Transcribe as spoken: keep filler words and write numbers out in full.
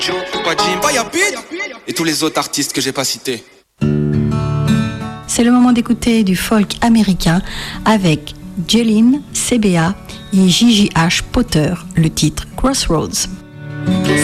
Joe, Poupa Jim, Fire Beat et tous les autres artistes que j'ai pas cités. C'est le moment d'écouter du folk américain avec Jeline, C B A et J J H Potter, le titre Crossroads.